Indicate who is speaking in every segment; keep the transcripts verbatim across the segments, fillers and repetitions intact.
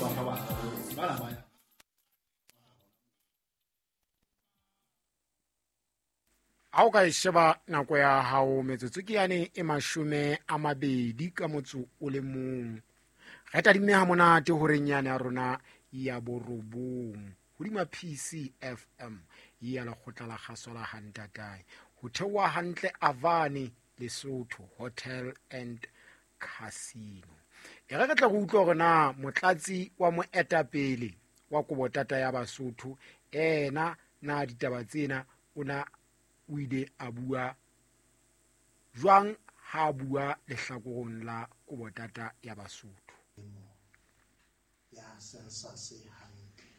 Speaker 1: fa ba ba la ba ya
Speaker 2: a o ka e sheba nako ya hao metsotso ke yane e mashome a mabedi ka motso o le mong re tadimme ha monate hore nyane ya rona ya borobong hodima P C F M ya lekgotla la kgaso la Hantatai ho thewa hantle Avani Lesotho Hotel and Casino. E re re tla go utlwa gore na motlatsi wa moetapele wa Kobotata ya Basotho ena na ditaba tsena ona o ile a bua jwang ha bua lehlakorong la Kobotata ya Basotho
Speaker 3: ya census hantle.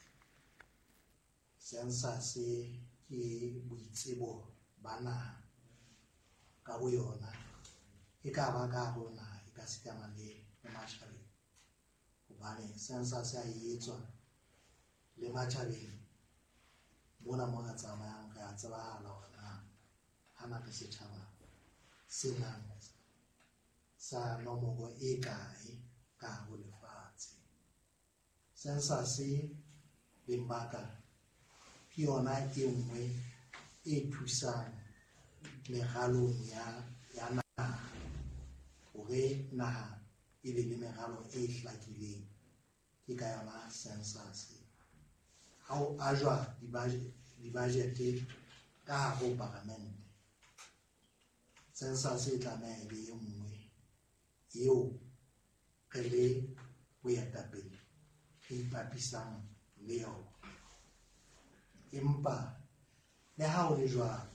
Speaker 3: Census ke boitsebo ba naha ka bo yona e ka ba ka bona e ka sitana le matjhabeng hobane census ya etswa le matjhabeng mona mona tsamayang ka tsebahala hore na hana ka setjhaba senang sa nomoro e kae ka ho lefatshe. Census le mbaka ke yona e nngwe e thusang meralong ya ya naha hore naha e be le meralo e hlakileng ke ka yona census. Ha o ajwa di-budget ka ho parliament, census e tlameha le e nngwe eo re le boetapele re ipapisang le yona. Empa le ha o le jwalo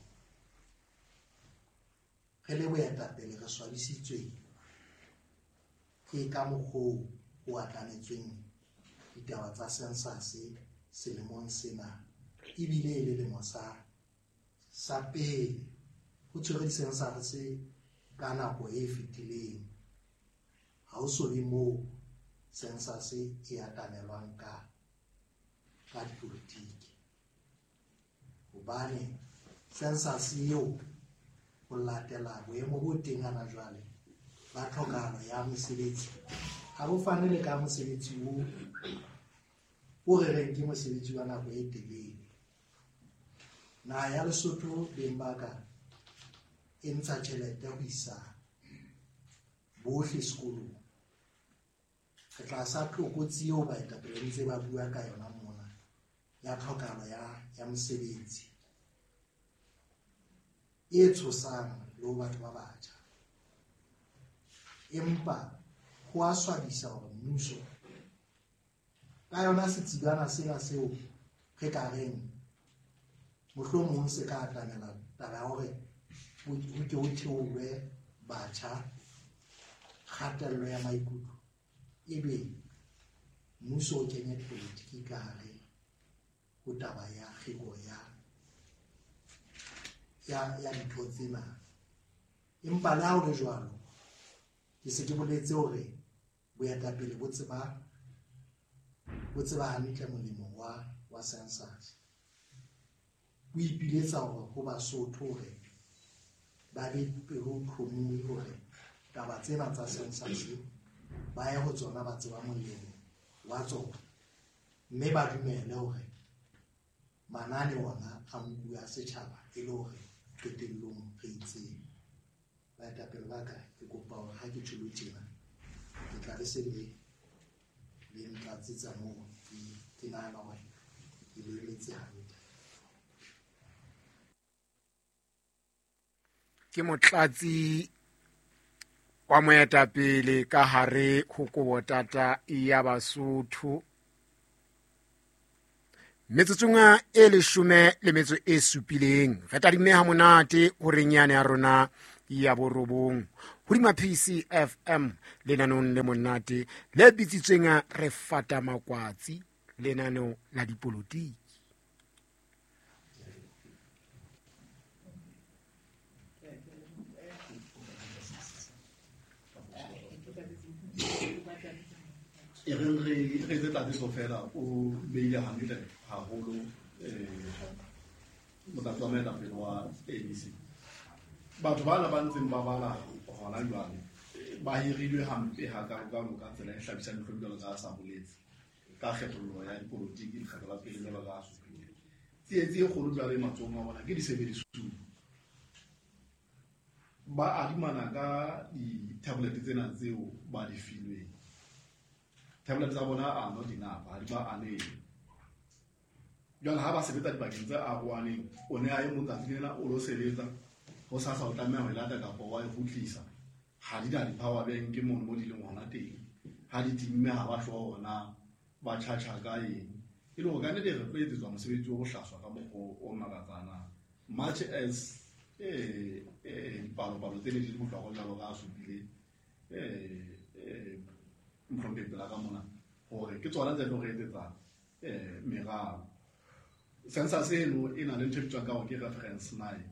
Speaker 3: re le boetapele re swabisitswe ke ka mokgwa o atlanetsweng ditaba tsa census selemong sena ebile e le lemo sa sa pele ho tshwere di-census ka nako e fetileng ha o so le moo census e atanelwang ka ka dipolotiki hobane census eo ho latela boemo bo teng hana jwale ba tlhokahalo ya mosebetsi ha bo fane le ka mosebetsi o o re reng ke mosebetsi wa nako e telele. Naha ya Lesotho le mbaka e ntsha tjhelete ho isa bohle sekolong. Re tla sa tlokotsi eo baetapele ntse ba bua ka yona mona ya tlhokahalo ya ya mosebetsi e tshosang le ho batho ba batjha. Empa ho a swabisa hore mmuso ka yona setsidana sena seo re ka reng mohlomong se ka atamela taba ya hore ho ke ho theolwe batjha kgatello ya maikutlo ebe mmuso o kenye politiki ka hare ho taba ya kgiro ya ya ya ditho tsena. Empa le ha ho le jwalo ke se ke boletse hore boetapele bo tseba bo tseba hantle molemo wa wa census. O ipiletsa hore ho Basotho hore ba be pelo tlhomohi hore taba tsena tsa census ba ya ho tsona ba tseba molemo wa tsona mme ba dumele hore manane ona a nkuwa setjhaba e le hore qetellong re itseng. Baetapele ba ka ke kopa hore ha ke tsholo tjena ke tla le se le le ntlatsi tsa moo ke nahana hore ke le letse hantle.
Speaker 2: ke motlatsi wa moetapele ka hare ho Kobotata ya Basotho metsotsong e leshome le metso e supileng re tadimme ha monate hore nyane ya rona ya borobong hodima P C F M lenanong le monate le bitsitsweng re fata makwatsi lenaneo la dipolotiki.
Speaker 1: e re re re tla tso fela o beile hantle haholo eh motlatsi wa moetapele wa A B C. Batho ba la ba ntseng ba bala hona jwale ba hirilwe hampe ha ka ka ka tsela e hlabisang ditlhopelo tsa sa boletse ka kgethollo ya dipolotiki lekgetho la pele le ba ka supile tsietsi e kgolo jwale matsong a bona ke disebediswa ba adimana ka di-tablet tsena tseo ba di filweng tablet tsa bona a no dinapa ha di ba anele jwale ha ba sebetsa dibakeng tse arohaneng o ne a ye mo tsatsing o lo sebetsa ho sasa o tlameha ho lata kapa wa e kgutlisa ha di da di-power bank ke mono mo di leng hona teng ha di timme ha ba hloho hona ba charge ka eng e le ho ka nnete re tlo etsetswa mosebetsi o bohlaswa ka mokgwa o makatsana much as eh eh dipalo-palo tse ne di le bohlokwa jwalo ka a supile eh mhlompe pela ka mona hore ke tsona tse tlo re etsetsa eh meralo census eno e na le ntho e bitswang ka hore ke reference night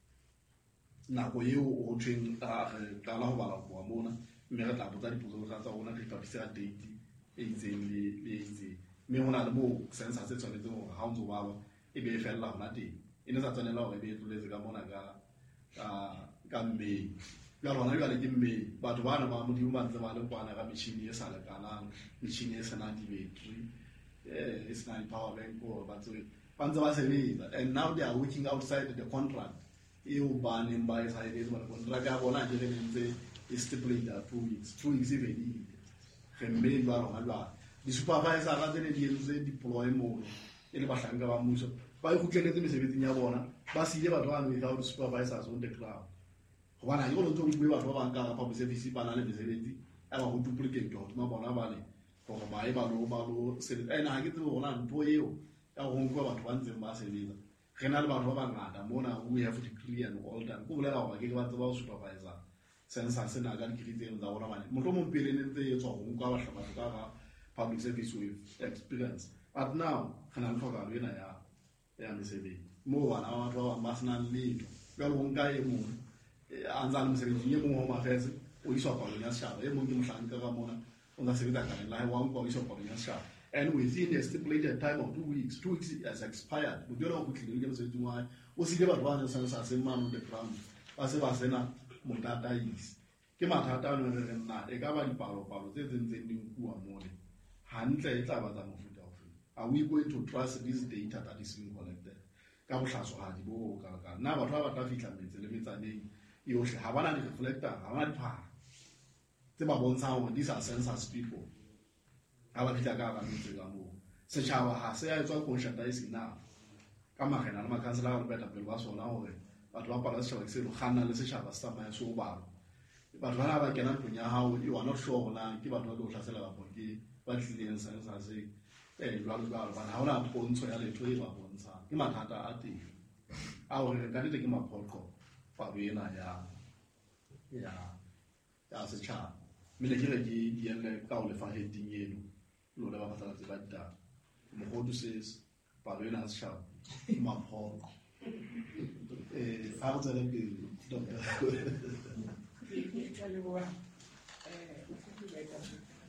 Speaker 1: nako eo o thweng re qala ho bala kwa mona mme re tla botsa dipotso tsa rona re tla bisa date e itseng le le itseng mme hona le mo census e tshwanetse hore ha o ntso baba e be e fella hona teng e ne sa tshwanela hore e be e tloletse ka mona ka ka ka mme ya rona ya le ke mme batho bana ba modimo ba ntse ba le kwana ka metjhini e sa lekanang metjhini e senang di-battery eh e senang di-power bank or ba tse ba ntse ba sebetsa and now they are working outside the contract eo baneng ba e sa etse ba contract ya bona ke re ntse e stipulated two weeks two weeks even ile re mme ba rona ba di-supervisor ga tsene di entse deploy mo e le bahlanka ba mmuso ba e khutleletse mesebetsing ya bona ba sile batho ba without supervisors on the ground go bana ke go ntse go bue batho ba bang ka ga public service ba na le mesebetsi a ba go duplicate go tuma bona ba le go ba e ba lo ba lo se e na ke tsebo gona ntho eo ya go nkwa batho ba ntseng ba sebetsa re na le batho ba bangata mona we have degree and all that go bolela gore ke ke ba tseba go supervisor census se na ka degree tseno tsa bona bane motho mo pele ne ntse e tswa go nkwa ba hlaba ka ga public service with experience but now kana nthoka le na ya ya mesebetsi mo bana ba batho ba ba sena letho jalo go nka e mong a ntsa le mosebetsi ye mong home affairs o iswa palong ya setšhaba e mong ke mohlanka ka mona o nka sebetsa ka nna wa nkwa o iswa palong ya setšhaba and within a stipulated time of two weeks two weeks has expired bo dira go tlile ke mosebetsi wa o se le batho ba ne sa sa se mano the ground ba se ba sena motata is ke mathata a ne re nna e ka ba dipalo-palo tse tsentseng di nkua mole hantle e tla ba tsa mofuta o feng are we going to trust this data that is being collected ka bohlaswahadi bo ka ka nna batho ba ba tla fihla metse le metsaneng yohle ha bana di-reflector ha bana diphara tse ba bontshang hore these are census people ha ba fihla ka ba metse ka moo setjhaba ha se ya etswa conscientizing na ka magena le makhansela a re beta pele ba sona hore batho ba pala setjhaba se lo kganna le setjhaba se tsamaya se o balo batho bana ba kena ntong ya hao you are not sure hona ke batho ba tlo hlasela ba ke ba tlileng census eh jwalo jwalo bana ha ona pontsho ya letho e ba bontshang ke mathata a teng a hore ka dite ke mapholko palo ena ya ya ya setjhaba mme ke re ke di ene ka o le fa heading eno lo le ba batla tse ba ditaba mogodu says palo ena ya setjhaba mapholko eh fa o tsela ke doctor
Speaker 4: ke le wa eh o se ke ka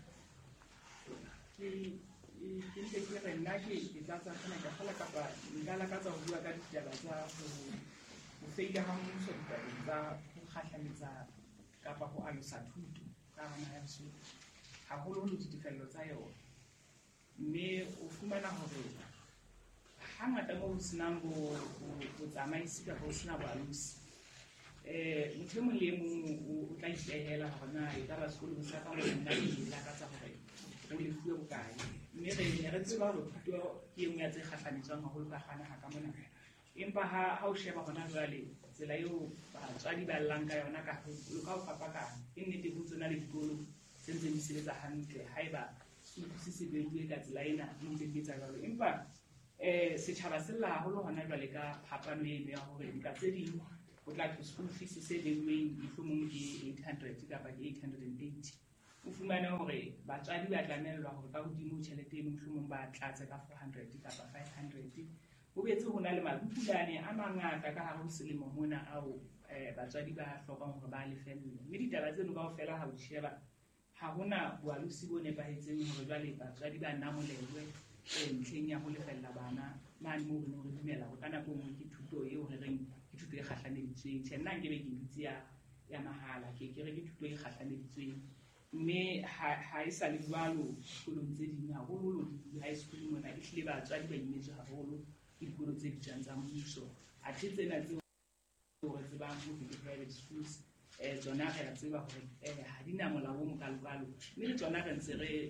Speaker 4: ke ke ke ke re nna ke ke tla tsa kana ka fela kapa nka la ka tsa ho bua ka ditaba tsa ho ho feila ha mmuso ditabeng tsa ho kgahlametsa kapa ho alosa thuto ka hana ya so haholo le ditefello tsa yona mme o fumana hore hangata mo ho senang bo bo tsamaisi ka ho sena bo alusi eh motho mo le mo o tla ipehela hore na e ka ba sekolo sa ka mo nna le ka tsa hore o le fuwe bokae mme re ne re tseba hore thuto ke engwe ya tse kgahlanetswang haholo ka gana ha ka mona empa ha ha o sheba hona jwale tsela eo batswadi ba llang ka yona ka ho ka ho fapakana e nnete ho tsona le dikolo tse ntse di sebetsa hantle haeba se se beilwe ka tsela ena di ntse di etsa jwalo empa eh setjhaba se lla haholo hona jwale ka phapano e ya hore di ka tse ding o tla tlo school fees se beilweng ihlomong ke eight hundred kapa ke eight hundred eighty o fumana hore batswadi ba tlamelwa hore ka hodimo tjhelete e mohlomong ba tlatse ka four hundred kapa five hundred ho betse ho na le mabupulane a mangata ka hare ho selemo mona ao eh batswadi ba hlokang hore ba lefelle mme ditaba tseno kaofela ha o sheba ha hona boalusi bo nepahetseng hore jwale batswadi ba namolelwe e ntlheng ya ho lefella bana mane mo re re dumela ho kana bo mo ke thuto eo re reng ke thuto e kgahlaneditsweng tjena ke be ke bitsi ya ya mahala ke ke re ke thuto e kgahlaneditsweng mme ha e sa le jwalo dikolong tse ding haholo di-high school mona e hlile batswadi ba imetswe haholo ke dikolo tse dijang tsa mmuso athe tsena tseo re tsebang ho di-private schools um tsona re a tseba hore ha di na molao o mokalokalo mme le tsona re ntse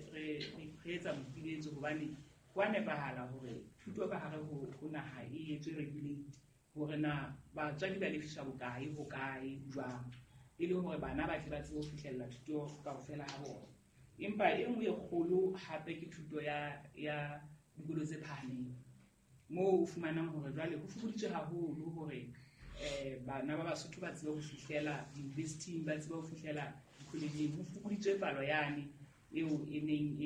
Speaker 4: re etsa boipiletso hobane ho a nepahala hore thuto ka hare ho naha e etswe regulate hore na batswadi ba lefiswa bokae hokae jwang e le hore bana ba tle ba tsebe ho fihlella thuto kaofela ha bona empa e nngwe e kgolo hape ke thuto ya ya dikolo tse phahameng moo o fumanang hore jwale ho fokoditswe haholo hore eh bana ba Basotho ba tsebe ho fihlela university ba tsebe ho fihlela college ho fokoditswe palo yane eo e neng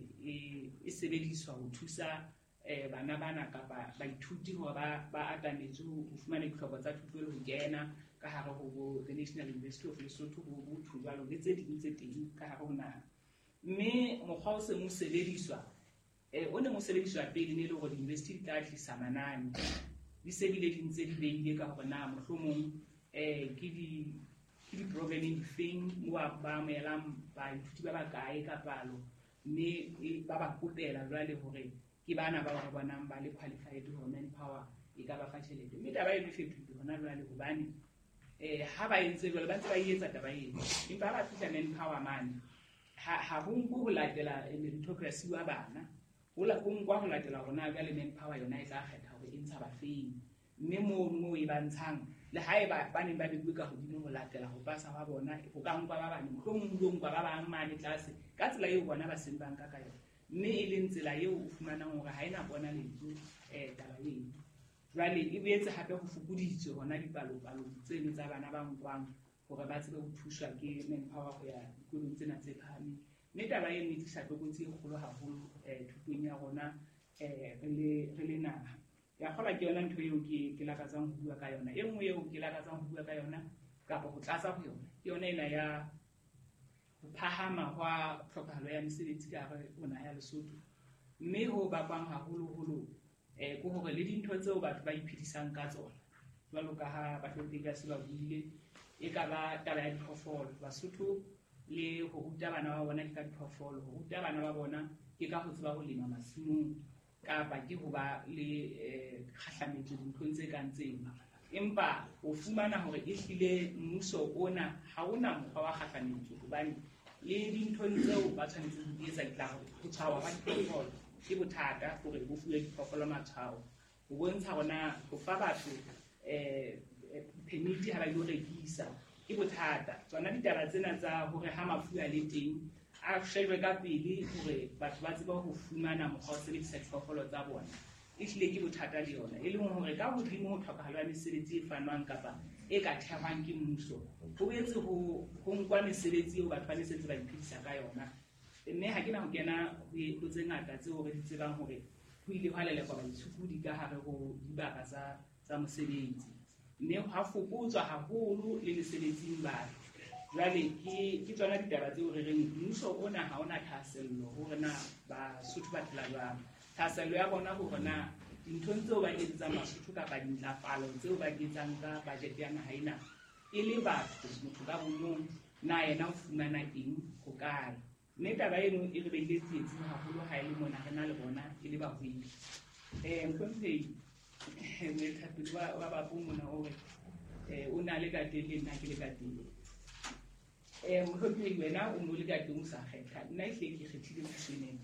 Speaker 4: e e sebediswa ho thusa eh bana bana kapa baithuti hore ba ba atametse ho fumana ditlhoko tsa thuto le ho kena ka hare ho the National University of Lesotho ho ho thujalo le tse ding tse teng ka hare ho naha mme mokgwa o se mo sebediswa eh o ne mo sebediswa pele ne le hore university tla tlisa manane di se bile di ntse di beile ka hore na mohlomong eh ke di ke di programming difeng mo ba melang ba ithuti ba ba kae ka palo mme ba ba kopela jwale hore ke bana ba ba bonang ba le qualified ho manpower e ka ba fa tjhelete mme taba e fetile hona jwale hobane eh ha ba entse jwale ba ntse ba etsa taba ena empa ba fihla manpower mane ha ha ho nko ho latela meritocracy wa bana ho la ho nko ho latela hona jwale manpower yona e tla kgetha hore e ntsha ba feng mme mo mo e bantshang le haeba ba ne ba bebwe ka hodimo ho latela ho pasa wa bona ho ka nkwa ba bane mohlomong lo nkwa ba bang mane tlase ka tsela eo bona ba seng banka ka yona mme e leng tsela eo o fumanang hore ha ena bona letso eh taba eo jwale e boetse hape ho fokoditswe hona dipalo-palo tseno tsa bana ba nkwang hore ba tsebe ho thuswa ke manpower ho ya dikolong tsena tse phahameng mme taba e nne tlisa tlokotsi e kgolo haholo eh thutong ya rona eh re le re le naha ya kgola ke yona ntho eo ke ke lakatsang ho bua ka yona e nngwe eo ke lakatsang ho bua ka yona kapa ho tlatsa ho yona ke yona ena ya ho phahama hwa tlhokahalo ya mesebetsi ka hare ho naha ya Lesotho mme ho bakwang haholo holo eh ko hore le dintho tseo batho ba iphedisang ka tsona jwalo ka ha batho ba se ba buile e ka ba taba ya diphoofolo Basotho le ho ruta bana ba bona ka diphoofolo ho ruta bana ba bona ke ka ho tseba ho lema masimong kapa ke ho ba le kgahlametso dinthong tse kang tsena empa o fumana hore e hlile mmuso ona ha ona mokgwa wa kgahlametso hobane le dinthong tseo ba tshwanetse ho etsa ditlaho ho tshwarwa ba diphoofolo ke bothata hore ho fuwe diphoofolo matshwao ho bontsha hona ho fa batho eh permit ha ba yo rekisa ke bothata tsona ditaba tsena tsa hore ha mafu a le teng a shejwe ka pele hore batho ba tseba ho fumana mokgwa o sebedisa diphoofolo tsa bona e hlile ke bothata le yona e leng hore ka hodimo ho tlhokahalo ya mesebetsi e fanwang kapa e ka thehwang ke mmuso ho boetse ho ho nkwa mesebetsi eo batho ba ne sentse ba iphedisa ka yona mme ha ke na ho kena ho tse ngata tseo re di tsebang hore ho ile hwa lelekwa baitshukudi ka hare ho dibaka tsa tsa mosebetsi mme ha fokotswa haholo le mesebetsing batho jwale ke ke tsona ditaba tseo re reng mmuso ona ha ona thasello hore na Basotho ba phela jwang thasello ya bona hore na dinthong tseo ba etsang Basotho kapa dintlafalo tseo ba etsang ka budget ya naha ena e le batho motho ka bomong na yena o fumana eng ho kae mme taba eno e re beile tsietsing haholo ha e le mona re na le bona e le bahwebi eh nkontsei me thapelo wa ba mona hore eh o na le ka tele nna ke le ka tele eh mohlophedi wena o mo le ka teng o sa kgetha nna e hle ke kgethile moseneng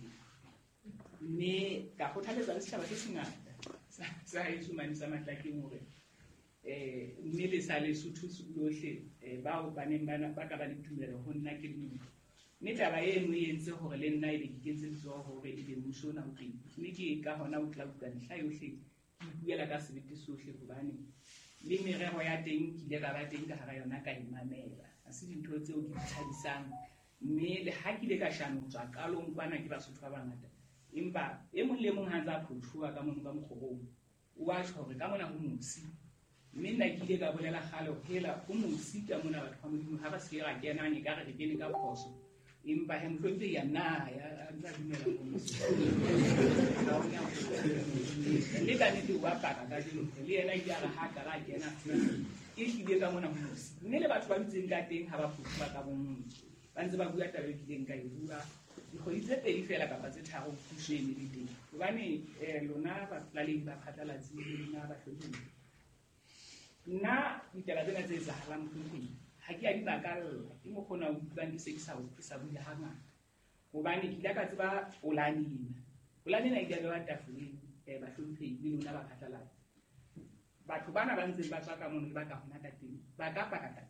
Speaker 4: mme ka kgothaletsa le setjhaba se sengata sa ha isumane sa matlakeng hore eh mme le sa le Lesotho lohle eh ba o baneng bana ba ka ba le tumelo ho nna ke le mme taba eno e entse hore le nna e be ke kentse letsoho hore e be mmuso ona o teng mme ke ka hona o tla utlwa ntlha yohle ke buela ka sebete sohle hobane le merero ya teng ke ile ka ba teng ka hara yona ka imamela ha se dintho tseo ke thabisang mme le ha ke ile ka shano tswa qalong kwana ke Basotho ba bangata empa e mong le mong ha ntsa phuthuwa ka mona ka mokgorong o a tjho hore ka mona ho musi mme nna ke ile ka bolela khale ho hela ho musi ka mona batho ba modimo ha ba se ra kena ne ka re ke ne ka phoso empa he mhlombe ya na ya ntsa dumela ho musi le ka ne di wa paka ka dilo le yena ke ya ha ka ra kena e hlile ka mona ho musi mme le batho ba bitseng ka teng ha ba phuthuwa ka bong ba ntse ba bua taba e kileng ka e bua dikgwedi tse pedi fela kapa tse tharo puso e ne le teng hobane lona balaledi ba phatlalatsi le lona bahlomphehi nna ditaba tsena tse etsahalang mohlompheng ha ke a di makalla ke mo kgona ho utlwang ke se ke sa bule hangata hobane ke ile ka tseba polane ena polane ena e ka bewa tafoleng bahlomphehi le lona ba phatlalatsi batho bana ba ntseng ba tswa ka mono le ba ka hona ka teng ba ka pakatapele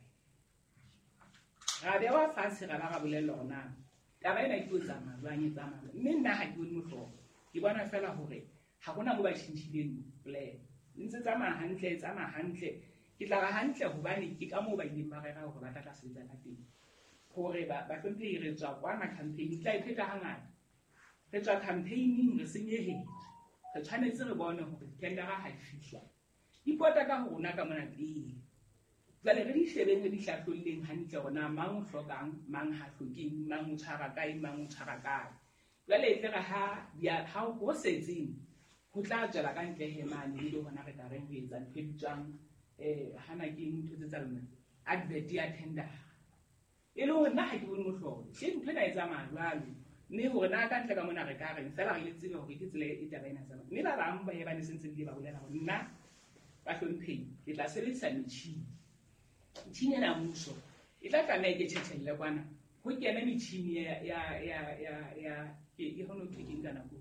Speaker 4: ra bewa fatshe ra ba ra bolella hore na taba ena e tlo tsamaya jwang e tsamaya mme nna ha ke bone mohlolo ke bona fela hore ha hona mo ba tjhentjhileng plan ntse tsamaya hantle e tsamaya hantle ke tla ra hantle hobane ke ka moo ba ileng ba rera hore ba tla tla sebetsa ka teng hore ba bahlomphehi re tswa kwana campaign tla e pheta hangata re tswa campaigning re senyehetse re tshwanetse re bone hore tendera ha e fihla ipota ka ho rona ka mona pele jwale re di shebeng re di hlahlolleng hantle hore na mang o hlokang mang ha hlokeng mang o tshwara kae mang o tshwara kae jwale e tle re ha ya ha ho setseng ho tla tswela ka ntle he mane le hona re tla reng ho etsa ntho e bitswang eh hana ke ntho tse tsa lona advert ya tender e le hore nna ha ke bone mohlolo ke ntho ena e tsamaya jwalo mme hore na ka ntle ka mona re ka reng fela re le tsebe hore ke tsela e taba ena tsamaya mme ba bang ba ba ne sentse le ba bolela hore nna ba hlomphehi ke tla sebedisa metjhini metjhini ena mmuso e tla tlameha ke tjhetjhelle kwana ho kena metjhini ya ya ya ya ya e hono tleking kana go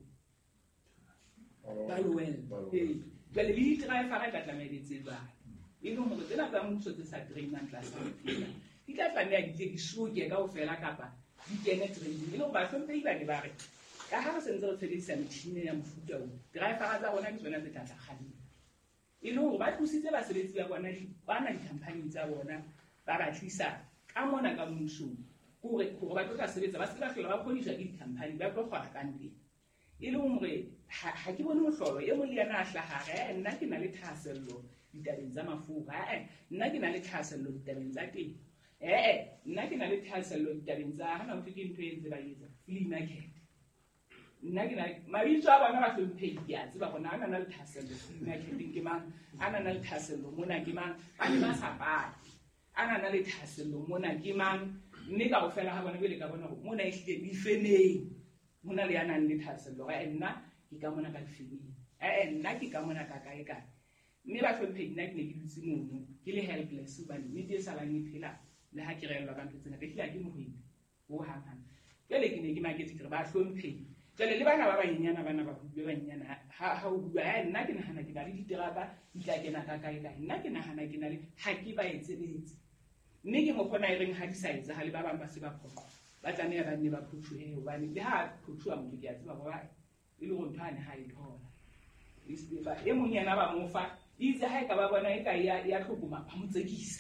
Speaker 4: ba lwel eh jwale le driver ra tla tlameha di tseba e no mo tsena tsa mmuso tse sa trainang class di tla tlameha di tle di shoke ka ofela kapa di kene training e no ba hlomphehi ba ne ba re ka ha re sentse re sebedisa metjhini ya mofuta o driver tsa bona ke tsona tse tla tla kgadi e le hore ba thusitse basebetsi ba bona bana di-company tsa bona ba ba tlisa ka mona ka mmusong hore hore ba tlo ka sebetsa ba se ba hlola ba kgoniswa ke di-company ba tlo kgona ka ntle e le hore ha ke bone mohlolo e mong le yena a hlahare nna ke na le thahasello ditabeng tsa mafura eh nna ke na le thahasello ditabeng tsa teng eh nna ke na le thahasello ditabeng tsa hana ho fike ntho e ntse ba etsa flea market nna ke na mabitso a bona ba hlomphehi ke a tseba bona ana na le thahasello flea market ke mang ana na le thahasello mona ke mang a ke ba sapati ana na le thahasello mona ke mang mme ka go fela ha bona bele ka bona mona e hlile di feneng mona le yana le thahasello ga nna ke ka mona ka difemeng eh nna ke ka mona ka kae kae mme ba hlomphehi nna ke ne ke dutse mono ke le helpless ba mme di sa lang e phela le ha ke reellwa ka ntho tsena ke hlile ke mohwebi ho hang hang jwale ke ne ke maketse ke re ba hlomphehi jwale le bana ba banyenyana bana ba bue banyenyana ha ha o bua eh nna ke nahana ke na le diteraka di tla kena ka kae kae nna ke nahana ke na le ha ke ba etsebetse mme ke mo khona e reng ha di sa etsa ha le ba bang ba se ba phoqa ba tlameha ba nne ba phuthuhe hobane le ha phuthuwa motho ke a tseba hore e le go nthwane ha e thola iseba e mong yana ba mo fa itse ha e ka ba bona e ka ya ya tlhokoma ba mo tsekisa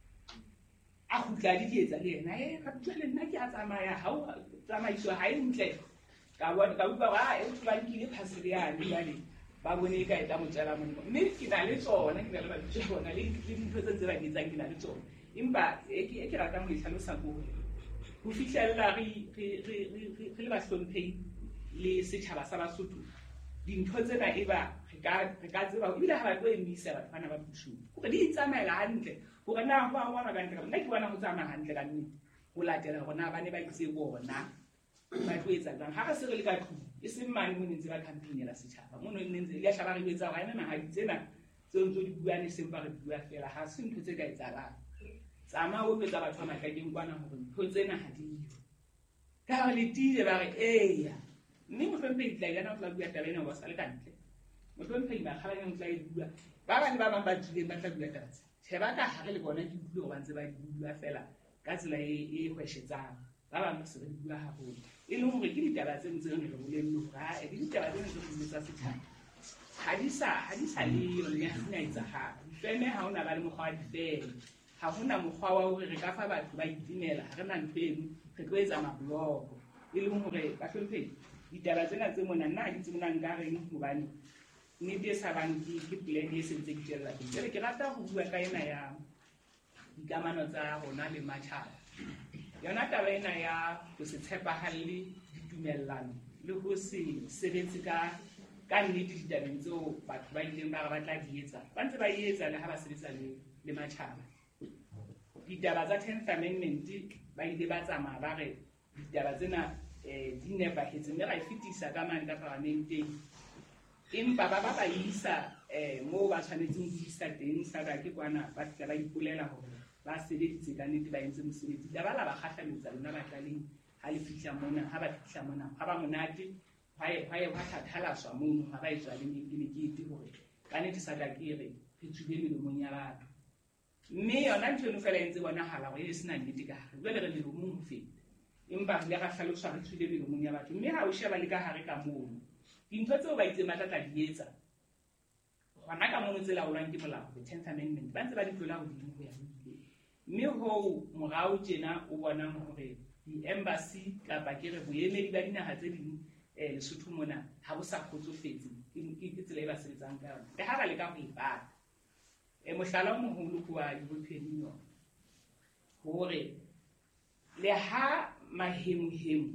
Speaker 4: a khutla di etsa le yena eh ka tswele nna ke a tsamaya ha o tsamaiso ha e ntle ka bona ka utlwa ga e tla nkile phasile ya le bale ba bone e ka eta mo tsela mo mme ke na le tsona ke na le ba tsona le dintho tse tse ba di tsang ke na le tsona imba e ke e ke rata mo itlhalosa go ho fihlella re re re re le ba hlomphehi le setjhaba sa Basotho dintho tsena e ba re ka re ka tseba o ile ha ba tlo emisa batho bana ba pushung hore di tsamaya hantle hore na ho a bona ka ntle nna ke bona ho tsamaya hantle ka nnete ho latela hore na ba ne ba itse bona ba tlo etsa jwang ha re se re le ka tlung e seng mane mo ntse ba campaign la setjhaba mo no ntse le hlaba re etsa ga ena ha di tsena tseo ntse di bua ne seng ba re bua fela ha se ntho tse ka etsalang tsama o betsa batho ba makakeng kwana hore ntho tsena ha di ka le tile ba re eya mme mo hlomphehi tla yana o tla bua taba ena ba sa le kantle mo hlomphehi ba khalanya o tla e bua ba bang ba bang ba tsile ba tla bua taba tse sheba ka ha le bona ke bua ba ntse ba di bua fela ka tsela e e hweshetsang ba bang ba se ba di bua haholo e leng hore ke ditaba tse ntseng re bolelle hore ha e ditaba tse ntseng re tsa setjhaba ha di sa ha di sa le yona ya hona itsa ha feme ha ona ba le mokgwa di fela ha hona mokgwa wa hore re ka fa batho ba itimela ha rena ntho eno re tlo etsa mabloko e leng hore ba hlomphehi ditaba tsena tse mona nna di tsena nka reng hobane ne di sa bang ke ke plan e sentse ke tsela ke tsela ke rata ho bua ka ena ya dikamano tsa rona le matjhaba yona taba ena ya ho se tshepahalle ditumellano le ho se sebetse ka ka nnete ditabeng tseo batho ba ileng ba ba tla di etsa ba ntse ba etsa le ha ba sebetsa le le matjhaba ditaba tsa tenth amendment ba ile ba tsamaya ba re ditaba tsena eh di nepahetse mme ra e fetisa ka mane ka parlamenteng empa ba ba ba isa eh mo ba tshwanetseng go isa teng sa ka ke kwana ba tla ba ipolela hore ba sebeditse ka nnete ba entse mosebetsi ba la ba kgahlametsa lona ba tlaleng ha le fihla mona ha ba fihla mona ha ba monate ha e ha e ha thathalaswa mono ha ba e tswa le ne ke ite hore ka nnete sa ka ke re phetsule melomong ya batho mme yona ntho eno fela entse bona hala go e sena nnete ka hare jwale re melomong ho feta empa le ga hlaloswa re tswile melomong ya batho mme ha o sheba le ka hare ka mono dintho tseo ba itse matla di etsa hona ka mono tsela o lwang ke molao the tenth amendment ba ntse ba di tlola ho dimo ho ya mme ho morao tjena o bona hore di-embassy kapa ke re boemedi ba dinaha tse ding eh Lesotho mona ha bo sa kgotsofetse ke tsela e ba sebetsang ka yona le ha ba le ka ho ipata e mohlala o moholo kwa European Union hore le ha mahemuhemu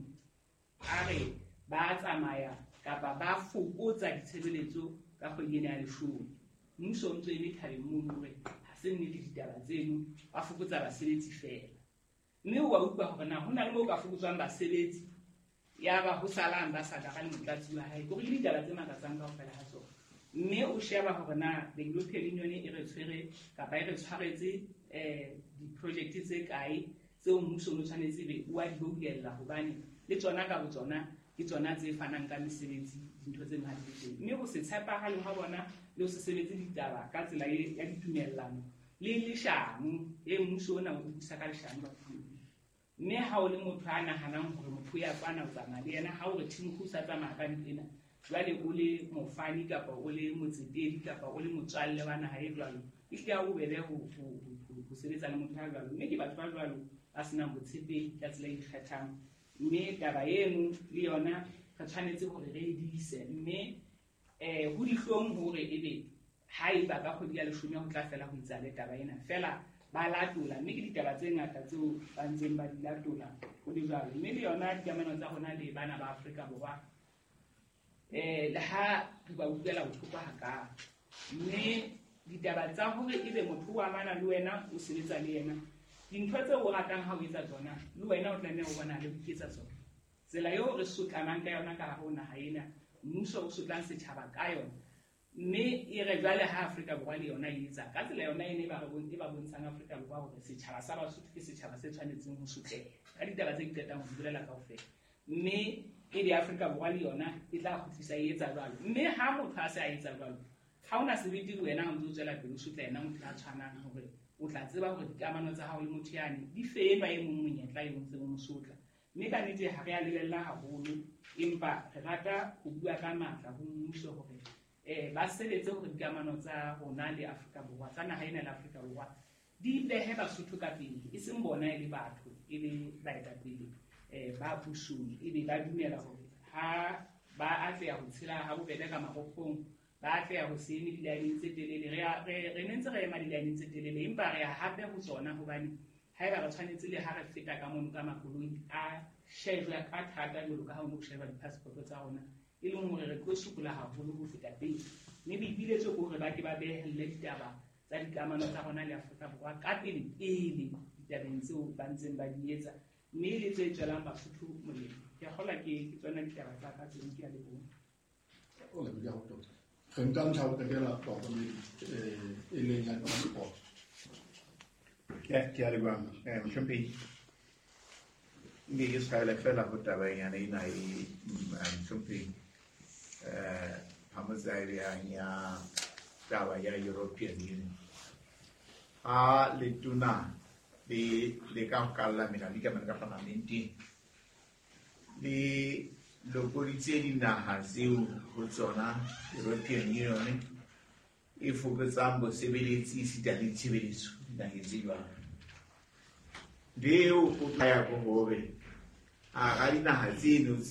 Speaker 4: a re ba tsamaya kapa ba fokotsa ditshebeletso ka kgwedi ena ya leshome mmuso o ntse eme thabeng mono hore ha se nnete ditaba tseno ba fokotsa basebetsi fela mme wa utlwa hore na hona le mo ka fokotswang basebetsi ya ba ho salang ba sa ka le motlatsi wa hae gore le ditaba tse makatsang ka ofela ha tsona mme o sheba hore na the European Union e re tshwere kapa e re tshwaretse eh di-project tse kae tseo mmuso o tshwanetse be o a di boulella hobane le tsona ka botsona ke tsona tse fanang ka mesebetsi dintho tse ngata tse mme ho se tshepahale ha bona le ho se sebetse ditaba ka tsela ya ditumellano le leshano e mmuso ona o busa ka leshano ba mme ha o le motho a nahanang hore motho ya tsana o tsamaya le yena ha o re thimkhu sa tsamaya ka dipena jwale o le mofani kapa o le motsetedi kapa o le motswalle wa naha e jwalo e tla o bebe ho ho sebetsa le motho ya jwalo mme ke batho ba jwalo ba sena botshepehi ka tsela e ikgethang mme taba eno le yona re tshwanetse hore re edise mme eh ho dihlong hore ebe ha e ba ka kgwedi ya leshome ho tla fela ho itsa le taba ena fela ba latola mme ke ditaba tse ngata tseo ba ntseng ba di latola ho di jwalo mme le yona dikamano tsa rona le bana ba Afrika Borwa eh le ha di ba utlwela bohloko ha ka mme ditaba tsa hore ebe motho wa mana le wena o sebetsa le yena dintho tseo o ratang ha o etsa tsona le wena o tlameha ho bona le ho iketsa tsona tsela eo re sotlanang ka yona ka hare ho naha ena mmuso o sotlang setjhaba ka yona mme e re jwale ha Afrika Borwa le yona e etsa ka tsela yona ene ba re bontshe ba bontshang Afrika Borwa hore setjhaba sa Basotho ke setjhaba se tshwanetseng ho sotleha ka ditaba tse diqetang ho bulela kaofela mme e di Afrika Borwa le yona e tla khutlisa e etsa jwalo mme ha motho a se a etsa jwalo ha ona sebedi le wena o ntse o tswela pele o sotleha ena motho a tshwanang hore o tla tseba hore dikamano tsa hao le motho yane di feng ba e mong monyetla e ntse o mosotla mme ka nnete ha re a lebella haholo empa re rata ho bua ka matla ho mmuso hore eh ba sebetse hore dikamano tsa rona le Afrika Borwa tsa naha ena le Afrika Borwa di behe Basotho ka pele e seng bona e le batho e le baetapele eh ba pusong e be ba dumela hore ha ba atleha ho tshela ha bobebe ka marokgong ba atleha ho se eme dilaeneng tse telele re re nentse re ema dilaeneng tse telele empa re a hape ho tsona hobane haeba re tshwanetse le ha re feta ka mono ka makoloi a shejwe ka thata jwalo ka ha o no sheba di-passport tsa rona e leng hore re tlo sokola haholo ho feta pele mme boipiletso ke hore ba ke ba behelle ditaba tsa dikamano tsa rona le Afrika Borwa ka pele pele ditabeng tseo ba ntseng ba di etsa mme le tse tswelang Basotho molemo ke kgola ke tsona ditaba tsa ka tseo ke a le bona
Speaker 1: o le bja go tota re nka ntlha o tekela tlhokomedi e leng ya transport
Speaker 5: ke a le bang mohlomphedi mme ke sgaele fela go tabaenyana ena e mohlomphedi um phamotsaebjang ya taba ya European Union a letona le le ka go kalla mena di kamana ka parlamenteng le lokoditse dinaha tseo go tsona European Union e fokotsang bosebeletsi esita le tshebeletso dinaheng tse jwalo leo o tla ya go hore a ga dinaha tseno